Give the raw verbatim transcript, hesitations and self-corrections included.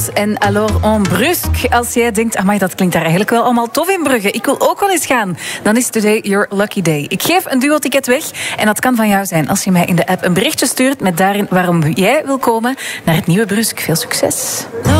En alors en Brusque, als jij denkt, amai, dat klinkt daar eigenlijk wel allemaal tof in Brugge. Ik wil ook wel eens gaan. Dan is today your lucky day. Ik geef een duo-ticket weg en dat kan van jou zijn als je mij in de app een berichtje stuurt met daarin waarom jij wil komen naar het nieuwe Brusque. Veel succes.